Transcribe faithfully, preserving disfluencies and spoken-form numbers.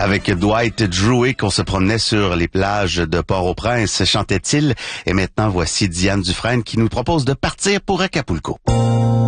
Avec Dwight Drouet qu'on se promenait sur les plages de Port-au-Prince, chantait-il. Et maintenant, voici Diane Dufresne qui nous propose de partir pour Acapulco.